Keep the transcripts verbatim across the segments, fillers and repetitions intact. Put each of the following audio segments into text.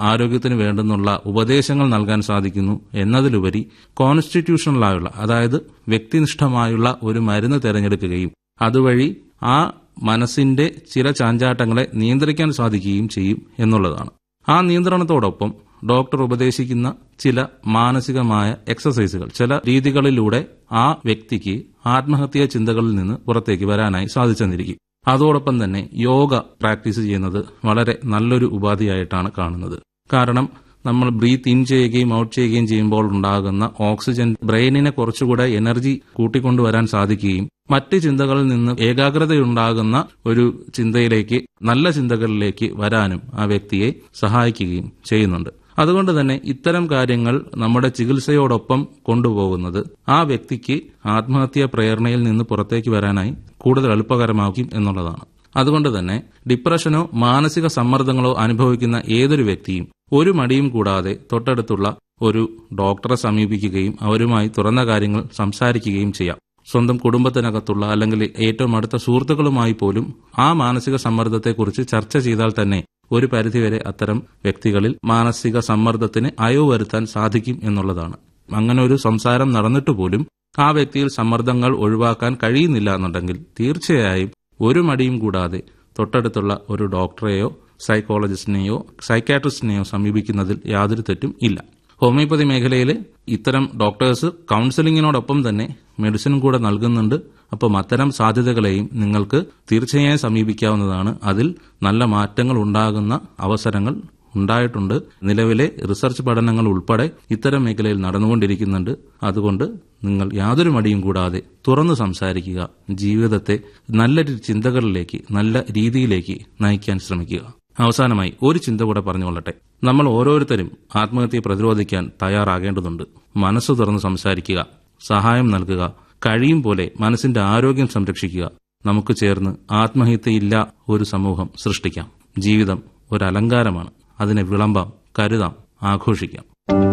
ആരോഗ്യത്തിന് വേണ്ടുന്നുള്ള ഉപദേശങ്ങൾ നൽകാൻ സാധിക്കുന്നു എന്നതിലുപരി കോൺസ്റ്റിറ്റ്യൂഷണലായുള്ള, അതായത് വ്യക്തിനിഷ്ഠമായുള്ള ഒരു മരുന്ന് തിരഞ്ഞെടുക്കുകയും അതുവഴി ആ മനസ്സിന്റെ ചില ചാഞ്ചാട്ടങ്ങളെ നിയന്ത്രിക്കാൻ സാധിക്കുകയും ചെയ്യും എന്നുള്ളതാണ്. ആ നിയന്ത്രണത്തോടൊപ്പം ഡോക്ടർ ഉപദേശിക്കുന്ന ചില മാനസികമായ എക്സസൈസുകൾ, ചില രീതികളിലൂടെ ആ വ്യക്തിക്ക് ആത്മഹത്യാ ചിന്തകളിൽ നിന്ന് പുറത്തേക്ക് വരാനായി സാധിച്ചെന്നിരിക്കും. അതോടൊപ്പം തന്നെ യോഗ പ്രാക്ടീസ് ചെയ്യുന്നത് വളരെ നല്ലൊരു ഉപാധിയായിട്ടാണ് കാണുന്നത്. കാരണം നമ്മൾ ബ്രീത്ത് ഇൻ ചെയ്യുകയും ഔട്ട് ചെയ്യുകയും ചെയ്യുമ്പോൾ ഉണ്ടാകുന്ന ഓക്സിജൻ ബ്രെയിനിനെ കുറച്ചുകൂടെ എനർജി കൂട്ടിക്കൊണ്ടുവരാൻ സാധിക്കുകയും മറ്റ് ചിന്തകളിൽ നിന്ന് ഏകാഗ്രതയുണ്ടാകുന്ന ഒരു ചിന്തയിലേക്ക്, നല്ല ചിന്തകളിലേക്ക് വരാനും ആ വ്യക്തിയെ സഹായിക്കുകയും ചെയ്യുന്നുണ്ട്. അതുകൊണ്ട് തന്നെ ഇത്തരം കാര്യങ്ങൾ നമ്മുടെ ചികിത്സയോടൊപ്പം കൊണ്ടുപോകുന്നത് ആ വ്യക്തിക്ക് ആത്മഹത്യാ പ്രേരണയിൽ നിന്ന് പുറത്തേക്ക് വരാനായി കൂടുതൽ എളുപ്പകരമാക്കും എന്നുള്ളതാണ്. അതുകൊണ്ട് തന്നെ ഡിപ്രഷനോ മാനസിക സമ്മർദ്ദങ്ങളോ അനുഭവിക്കുന്ന ഏതൊരു വ്യക്തിയും ഒരു മടിയും കൂടാതെ തൊട്ടടുത്തുള്ള ഒരു ഡോക്ടറെ സമീപിക്കുകയും അവരുമായി തുറന്ന കാര്യങ്ങൾ സംസാരിക്കുകയും ചെയ്യാം. സ്വന്തം കുടുംബത്തിനകത്തുള്ള അല്ലെങ്കിൽ ഏറ്റവും അടുത്ത സുഹൃത്തുക്കളുമായി പോലും ആ മാനസിക സമ്മർദ്ദത്തെക്കുറിച്ച് ചർച്ച ചെയ്താൽ തന്നെ ഒരു പരിധിവരെ അത്തരം വ്യക്തികളിൽ മാനസിക സമ്മർദ്ദത്തിന് അയവ് വരുത്താൻ സാധിക്കും എന്നുള്ളതാണ്. അങ്ങനെ ഒരു സംസാരം നടന്നിട്ട് പോലും ആ വ്യക്തിയിൽ സമ്മർദ്ദങ്ങൾ ഒഴിവാക്കാൻ കഴിയുന്നില്ല എന്നുണ്ടെങ്കിൽ തീർച്ചയായും ഒരു മടിയും കൂടാതെ തൊട്ടടുത്തുള്ള ഒരു ഡോക്ടറെയോ സൈക്കോളജിസ്റ്റിനെയോ സൈക്കാട്രിസ്റ്റിനെയോ സമീപിക്കുന്നതിൽ യാതൊരു തെറ്റും ഇല്ല. ഹോമിയോപ്പതി മേഖലയിൽ ഇത്തരം ഡോക്ടേഴ്സ് കൌൺസിലിങ്ങിനോടൊപ്പം തന്നെ മെഡിസിനും കൂടെ നൽകുന്നുണ്ട്. അപ്പം അത്തരം സാധ്യതകളെയും നിങ്ങൾക്ക് തീർച്ചയായും സമീപിക്കാവുന്നതാണ്. അതിൽ നല്ല മാറ്റങ്ങൾ ഉണ്ടാകുന്ന അവസരങ്ങൾ ഉണ്ടായിട്ടുണ്ട്. നിലവിലെ റിസർച്ച് പഠനങ്ങൾ ഉൾപ്പെടെ ഇത്തരം മേഖലയിൽ നടന്നുകൊണ്ടിരിക്കുന്നുണ്ട്. അതുകൊണ്ട് നിങ്ങൾ യാതൊരു മടിയും കൂടാതെ തുറന്നു സംസാരിക്കുക, ജീവിതത്തെ നല്ല ചിന്തകളിലേക്ക്, നല്ല രീതിയിലേക്ക് നയിക്കാൻ ശ്രമിക്കുക. അവസാനമായി ഒരു ചിന്ത കൂടെ പറഞ്ഞുകൊള്ളട്ടെ. നമ്മൾ ഓരോരുത്തരും ആത്മഹത്യയെ പ്രതിരോധിക്കാൻ തയ്യാറാകേണ്ടതുണ്ട്. മനസ്സ് തുറന്ന് സംസാരിക്കുക, സഹായം നൽകുക, കഴിയും പോലെ മനസ്സിന്റെ ആരോഗ്യം സംരക്ഷിക്കുക. നമുക്ക് ചേർന്ന് ആത്മഹത്യയില്ല ഒരു സമൂഹം സൃഷ്ടിക്കാം. ജീവിതം ഒരു അലങ്കാരമാണ്. അതിനെ വിളമ്പാം, കരുതാം, ആഘോഷിക്കാം.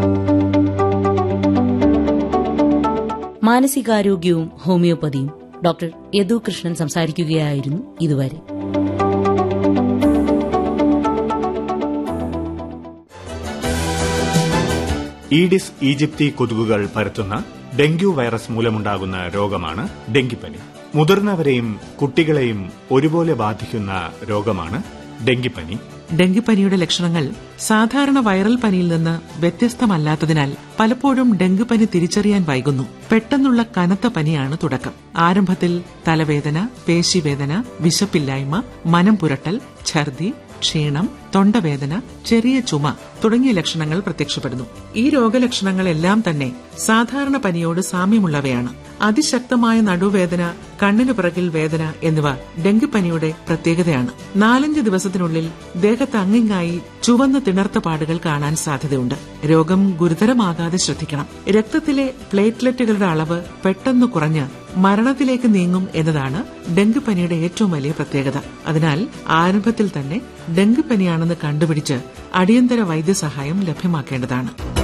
മാനസികാരോഗ്യവും ഹോമിയോപ്പതിയും ഡോക്ടർ യദു കൃഷ്ണൻ സംസാരിക്കുകയായിരുന്നു ഇതുവരെ. ഈഡിസ് ഈജിപ്തി കൊതുകുകൾ പരത്തുന്ന ഡെങ്കു വൈറസ് മൂലമുണ്ടാകുന്ന രോഗമാണ് ഡെങ്കിപ്പനി. മുതിർന്നവരെയും കുട്ടികളെയും ഒരുപോലെ ബാധിക്കുന്ന രോഗമാണ് ഡെങ്കിപ്പനി. ഡെങ്കിപ്പനിയുടെ ലക്ഷണങ്ങൾ സാധാരണ വൈറൽ പനിയിൽ നിന്ന് വ്യത്യസ്തമല്ലാത്തതിനാൽ പലപ്പോഴും ഡെങ്കിപ്പനി തിരിച്ചറിയാൻ വൈകുന്നു. പെട്ടെന്നുള്ള കനത്ത പനിയാണ് തുടക്കം. ആരംഭത്തിൽ തലവേദന, പേശിവേദന, വിശപ്പില്ലായ്മ, മനം പുരട്ടൽ, ഛർദി, ക്ഷീണം, തൊണ്ടവേദന, ചെറിയ ചുമ തുടങ്ങിയ ലക്ഷണങ്ങൾ പ്രത്യക്ഷപ്പെടുന്നു. ഈ രോഗലക്ഷണങ്ങളെല്ലാം തന്നെ സാധാരണ പനിയോട് സാമ്യമുള്ളവയാണ്. അതിശക്തമായ നടുവേദന, കണ്ണിനു പിറകിൽ വേദന എന്നിവ ഡെങ്കിപ്പനിയുടെ പ്രത്യേകതയാണ്. നാലഞ്ച് ദിവസത്തിനുള്ളിൽ ദേഹത്ത് അങ്ങിങ്ങായി ചുവന്ന തിണർത്ത പാടുകൾ കാണാൻ സാധ്യതയുണ്ട്. രോഗം ഗുരുതരമാകാതെ ശ്രദ്ധിക്കണം. രക്തത്തിലെ പ്ലേറ്റ്ലെറ്റുകളുടെ അളവ് പെട്ടെന്ന് കുറഞ്ഞ് മരണത്തിലേക്ക് നീങ്ങും എന്നതാണ് ഡെങ്കിപ്പനിയുടെ ഏറ്റവും വലിയ പ്രത്യേകത. അതിനാൽ ആരംഭത്തിൽ തന്നെ ഡെങ്കിപ്പനിയാണെന്ന് കണ്ടുപിടിച്ച് അടിയന്തര വൈദ്യസഹായം ലഭ്യമാക്കേണ്ടതാണ്.